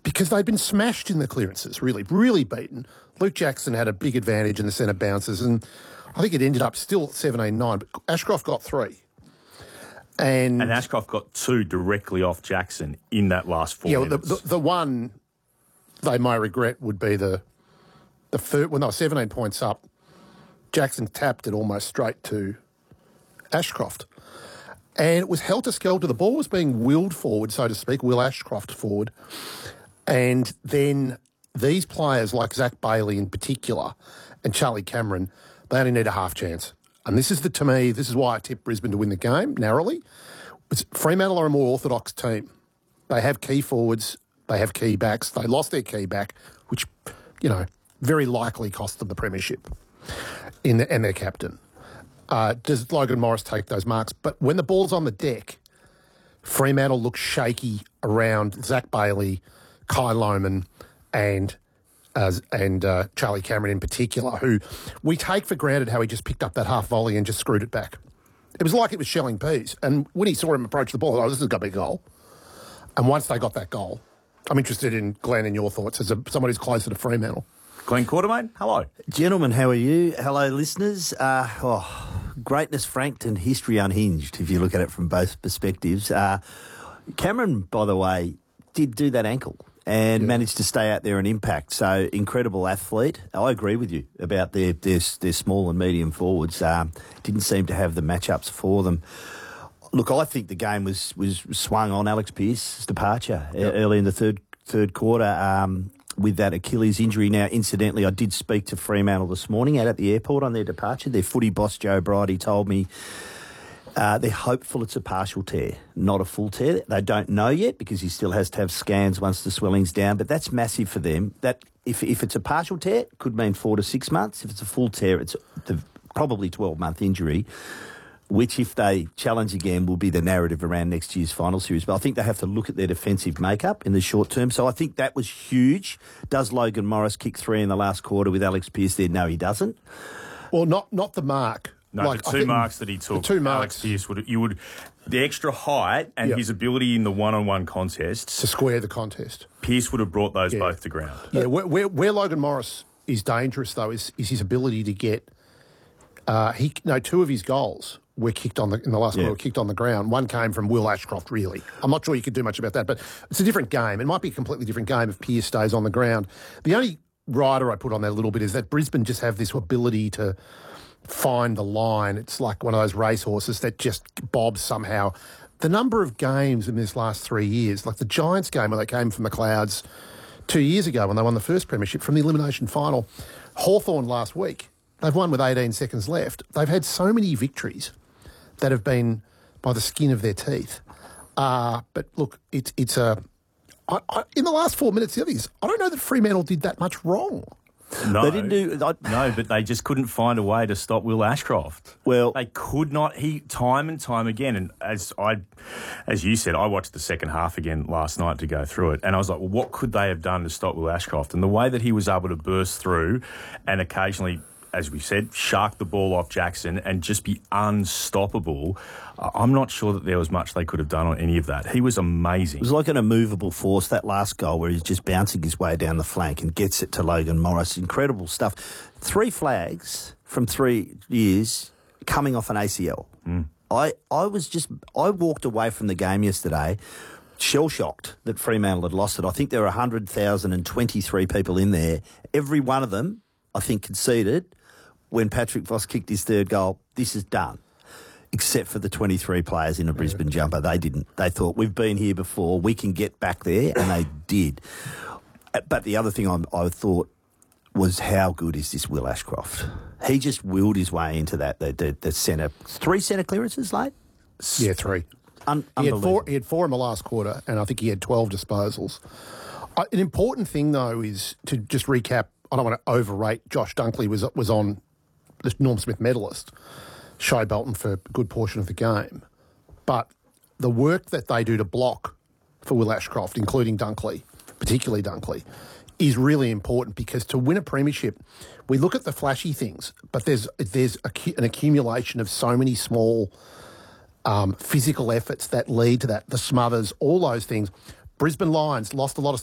because they'd been smashed in the clearances, really, really beaten. Luke Jackson had a big advantage in the centre bounces, and I think it ended up still 17-9, but Ashcroft got 3. And Ashcroft got 2 directly off Jackson in that last 4 minutes. Yeah, the one they may regret would be the third, when they were 17 points up, Jackson tapped it almost straight to Ashcroft. And it was helter-skelter. The ball was being willed forward, so to speak, Will Ashcroft forward. And then these players, like Zach Bailey in particular and Charlie Cameron, they only need a half chance. And this is why I tipped Brisbane to win the game, narrowly. Fremantle are a more orthodox team. They have key forwards, they have key backs. They lost their key back, which, very likely cost them the premiership and their captain. Does Logan Morris take those marks? But when the ball's on the deck, Fremantle looks shaky around Zach Bailey, Kai Lohmann, and Charlie Cameron in particular, who we take for granted how he just picked up that half volley and just screwed it back. It was like it was shelling peas. And when he saw him approach the ball, this is going to be a goal. And once they got that goal, I'm interested in, Glenn, in your thoughts as someone who's closer to Fremantle. Glenn Quartermain, hello. Gentlemen, how are you? Hello, listeners. Greatness franked and history unhinged, if you look at it from both perspectives. Cameron, by the way, did do that ankle and managed to stay out there and impact. So, incredible athlete. I agree with you about their small and medium forwards. Didn't seem to have the matchups for them. Look, I think the game was swung on Alex Pearce's departure early in the third quarter with that Achilles injury. Now, incidentally, I did speak to Fremantle this morning out at the airport on their departure. Their footy boss, Joe Bridie, told me they're hopeful it's a partial tear, not a full tear. They don't know yet because he still has to have scans once the swelling's down, but that's massive for them. That if it's a partial tear, it could mean 4 to 6 months. If it's a full tear, it's probably 12-month injury, which, if they challenge again, will be the narrative around next year's final series. But I think they have to look at their defensive makeup in the short term. So I think that was huge. Does Logan Morris kick 3 in the last quarter with Alex Pearce there? No, he doesn't. Well, not the mark. No, the 2 marks that he took, the 2 marks. Alex Pearce the extra height and his ability in the one-on-one contests to square the contest. Pearce would have brought those both to ground. Yeah, where Logan Morris is dangerous though is his ability to get. 2 of his goals were kicked in the last quarter, kicked on the ground. One came from Will Ashcroft. Really, I'm not sure you could do much about that, but it's a different game. It might be a completely different game if Pearce stays on the ground. The only rider I put on there a little bit is that Brisbane just have this ability to find the line. It's like one of those racehorses that just bobs somehow. The number of games in this last 3 years, like the Giants game where they came from the clouds 2 years ago when they won the first premiership from the elimination final, Hawthorn last week, they've won with 18 seconds left. They've had so many victories that have been by the skin of their teeth. But look, it's in the last 4 minutes, the others, I don't know that Fremantle did that much wrong. No, they didn't do. No, but they just couldn't find a way to stop Will Ashcroft. Well, they could not. He time and time again, and as you said, I watched the second half again last night to go through it, and I was like, well, what could they have done to stop Will Ashcroft? And the way that he was able to burst through, and occasionally, as we said, shark the ball off Jackson and just be unstoppable. I'm not sure that there was much they could have done on any of that. He was amazing. It was like an immovable force, that last goal where he's just bouncing his way down the flank and gets it to Logan Morris. Incredible stuff. 3 flags from 3 years coming off an ACL. I walked away from the game yesterday shell-shocked that Fremantle had lost it. I think there were 100,023 people in there. Every one of them, I think, conceded when Patrick Voss kicked his 3rd goal. This is done. Except for the 23 players in a Brisbane jumper. They didn't. They thought, we've been here before, we can get back there, and they did. But the other thing I thought was, how good is this Will Ashcroft? He just willed his way into that, the centre. 3 centre clearances, late? Yeah, 3. He had 4 in the last quarter, and I think he had 12 disposals. An important thing, though, is to just recap, I don't want to overrate Josh Dunkley was on the Norm Smith medalist, Shai Bolton, for a good portion of the game. But the work that they do to block for Will Ashcroft, including Dunkley, particularly Dunkley, is really important because to win a premiership, we look at the flashy things, but there's an accumulation of so many small physical efforts that lead to that, the smothers, all those things. Brisbane Lions lost a lot of